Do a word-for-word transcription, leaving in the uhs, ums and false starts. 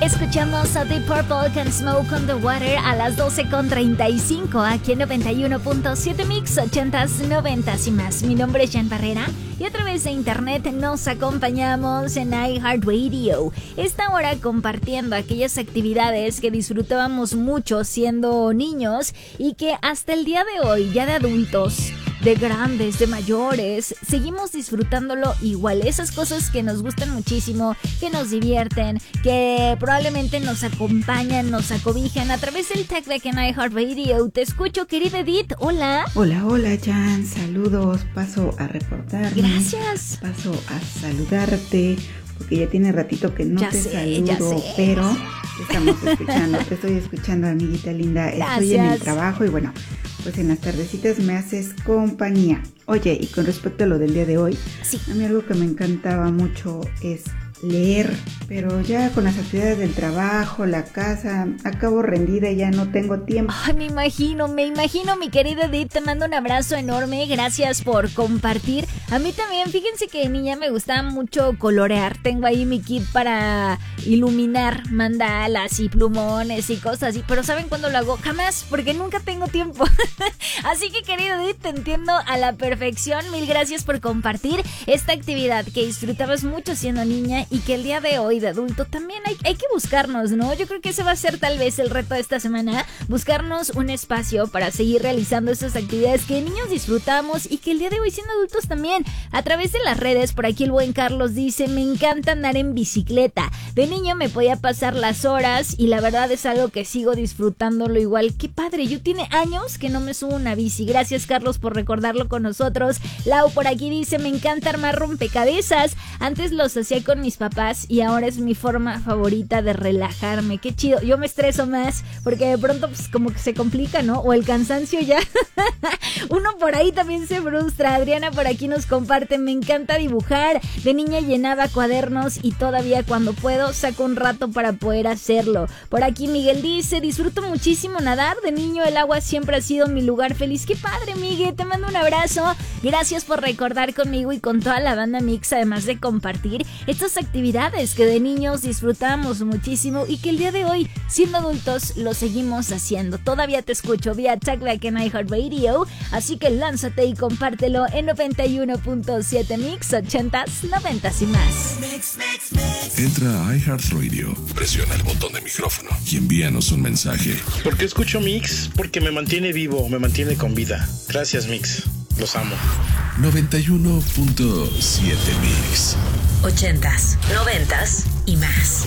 Escuchamos a Deep Purple con Smoke on the Water a las doce con treinta y cinco aquí en noventa y uno punto siete Mix, ochentas, noventas y más. Mi nombre es Jan Barrera y a través de internet nos acompañamos en iHeartRadio. Esta hora compartiendo aquellas actividades que disfrutábamos mucho siendo niños y que hasta el día de hoy, ya de adultos, de grandes, de mayores, seguimos disfrutándolo igual. Esas cosas que nos gustan muchísimo, que nos divierten, que probablemente nos acompañan, nos acobijan a través del Talkback en iHeartRadio. Te escucho, querida Edith. Hola. Hola, hola, Jan. Saludos. Paso a reportarme. Gracias. Paso a saludarte, porque ya tiene ratito que no ya te sé, saludo, ya sé. pero te estamos escuchando. Te estoy escuchando, amiguita linda. Gracias. Estoy en el trabajo y bueno, pues en las tardecitas me haces compañía. Oye, y con respecto a lo del día de hoy, sí. A mí algo que me encantaba mucho es leer, pero ya con las actividades del trabajo, la casa, acabo rendida y ya no tengo tiempo. Ay, me imagino, me imagino, mi querida Edith, te mando un abrazo enorme, gracias por compartir. A mí también, fíjense que de niña me gustaba mucho colorear, tengo ahí mi kit para iluminar mandalas y plumones y cosas así, pero ¿saben cuándo lo hago? Jamás, porque nunca tengo tiempo. Así que, querida Edith, te entiendo a la perfección, mil gracias por compartir esta actividad que disfrutabas mucho siendo niña y que el día de hoy de adulto también hay, hay que buscarnos, ¿no? Yo creo que ese va a ser tal vez el reto de esta semana, buscarnos un espacio para seguir realizando esas actividades que de niños disfrutamos y que el día de hoy siendo adultos también. A través de las redes, por aquí el buen Carlos dice, me encanta andar en bicicleta. De niño me podía pasar las horas y la verdad es algo que sigo disfrutándolo igual. ¡Qué padre! Yo tiene años que no me subo una bici. Gracias, Carlos, por recordarlo con nosotros. Lau por aquí dice, me encanta armar rompecabezas. Antes los hacía con mis papás y ahora es mi forma favorita de relajarme. Qué chido. Yo me estreso más porque de pronto pues como que se complica, ¿no? O el cansancio ya. Uno por ahí también se frustra. Adriana por aquí nos comparte, me encanta dibujar. De niña llenaba cuadernos y todavía cuando puedo saco un rato para poder hacerlo. Por aquí Miguel dice, disfruto muchísimo nadar. De niño el agua siempre ha sido mi lugar feliz. Qué padre, Miguel. Te mando un abrazo. Gracias por recordar conmigo y con toda la banda Mix, además de compartir estas actividades que de niños disfrutábamos muchísimo y que el día de hoy, siendo adultos, lo seguimos haciendo. Todavía te escucho vía Talkback en iHeartRadio, así que lánzate y compártelo en noventa y uno punto siete Mix, ochentas, noventas y más. Entra a iHeartRadio, presiona el botón de micrófono y envíanos un mensaje. ¿Por qué escucho Mix? Porque me mantiene vivo, me mantiene con vida. Gracias, Mix. Los amo. noventa y uno punto siete Mix. Ochentas, noventas y más.